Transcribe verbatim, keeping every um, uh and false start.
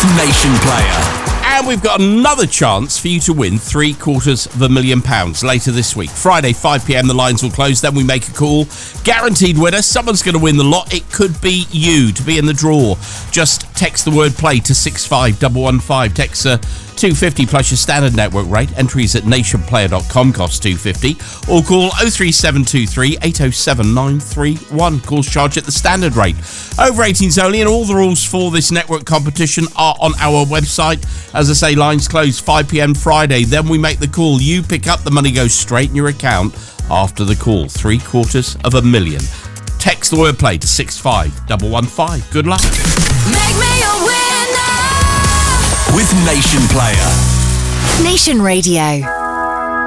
Nation Player. And we've got another chance for you to win three quarters of a million pounds later this week. Friday, five p.m, the lines will close, then we make a call. Guaranteed winner, someone's going to win the lot. It could be you to be in the draw. Just text the word play to six five one one five. Text uh, two fifty plus your standard network rate. Entries at nation player dot com, cost two fifty. Or call oh three seven two three eight oh seven nine three one. Calls charged at the standard rate. Over eighteens only, and all the rules for this network competition are on our website. As I say, lines close five p.m. Friday. Then we make the call. You pick up, the money goes straight in your account after the call. Three quarters of a million. Text the word play to six five one one five. Good luck. Make me a winner with Nation Player. Nation Radio.